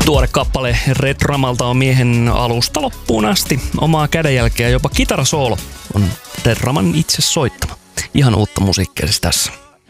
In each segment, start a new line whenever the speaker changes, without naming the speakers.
Tuore kappale Red Ramalta on miehen alusta loppuun asti. Omaa kädenjälkeä jopa kitarasoolo on Red Raman itse soittama. Ihan uutta musiikkia siis tässä.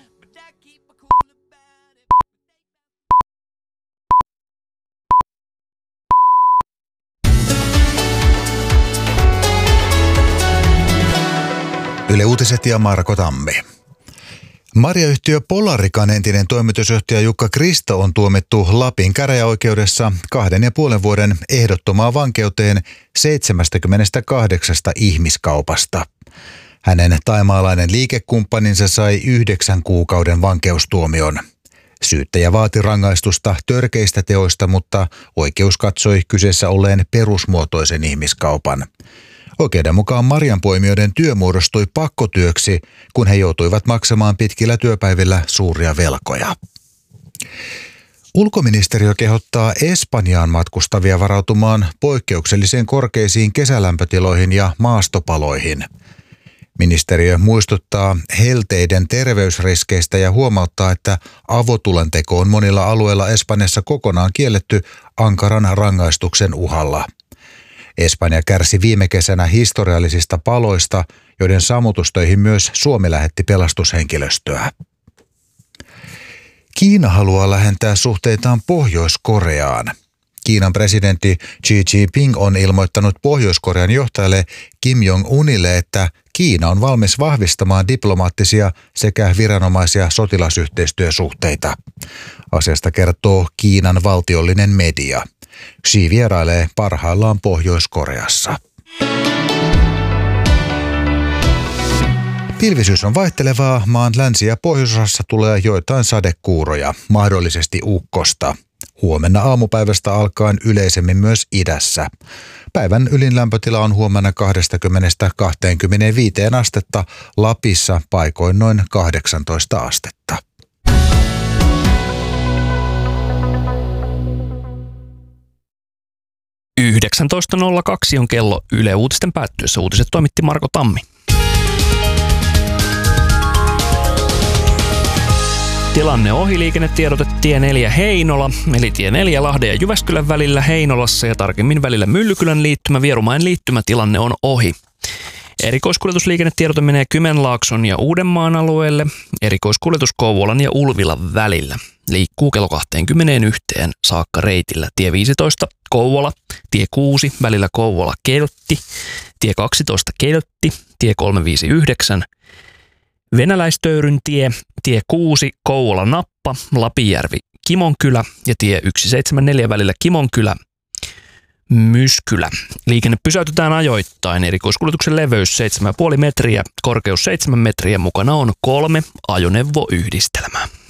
Yle Uutiset ja Marko Tammi. Marjayhtiö Polarikan entinen toimitusjohtaja Jukka Kristo on tuomittu Lapin käräjäoikeudessa 2,5 vuoden ehdottomaan vankeuteen 78 ihmiskaupasta. Hänen thaimaalainen liikekumppaninsa sai 9 kuukauden vankeustuomion. Syyttäjä vaati rangaistusta törkeistä teoista, mutta oikeus katsoi kyseessä olleen perusmuotoisen ihmiskaupan. Oikeuden mukaan marjanpoimijoiden työ muodostui pakkotyöksi, kun he joutuivat maksamaan pitkillä työpäivillä suuria velkoja. Ulkoministeriö kehottaa Espanjaan matkustavia varautumaan poikkeuksellisen korkeisiin kesälämpötiloihin ja maastopaloihin. Ministeriö muistuttaa helteiden terveysriskeistä ja huomauttaa, että avotulenteko on monilla alueilla Espanjassa kokonaan kielletty ankaran rangaistuksen uhalla. Espanja kärsi viime kesänä historiallisista paloista, joiden sammutustöihin myös Suomi lähetti pelastushenkilöstöä. Kiina haluaa lähentää suhteitaan Pohjois-Koreaan. Kiinan presidentti Xi Jinping on ilmoittanut Pohjois-Korean johtajalle Kim Jong-unille, että Kiina on valmis vahvistamaan diplomaattisia sekä viranomaisia sotilasyhteistyösuhteita. Asiasta kertoo Kiinan valtiollinen media. Xi vierailee parhaillaan Pohjois-Koreassa. Pilvisyys on vaihtelevaa. Maan länsi- ja pohjoisosassa tulee joitain sadekuuroja, mahdollisesti ukkosta. Huomenna aamupäivästä alkaen yleisemmin myös idässä. Päivän ylin lämpötila on huomenna 20–25 astetta, Lapissa paikoin noin 18 astetta.
– 19.02 on kello Yle Uutisten päättyessä. Uutiset toimitti Marko Tammi. Tilanne ohi, liikennetiedote tie 4 Heinola, eli tie 4 Lahden ja Jyväskylän välillä Heinolassa ja tarkemmin välillä Myllykylän liittymä, Vierumäen liittymä, tilanne on ohi. Erikoiskuljetusliikennetiedote menee Kymenlaakson ja Uudenmaan alueelle, erikoiskuljetus Kouvolan ja Ulvilan välillä. Liikkuu kello 21 saakka reitillä tie 15 Kouvola, tie 6 välillä Kouvola-Keltti, tie 12 Keltti, tie 359, Venäläistöyryn tie, tie 6 Kouvola-Nappa, Lapinjärvi-Kimonkylä ja tie 174 välillä Kimonkylä-Myskylä. Liikenne pysäytetään ajoittain. Erikoiskuljetuksen leveys 7,5 metriä, korkeus 7 metriä, mukana on 3 ajoneuvoyhdistelmää.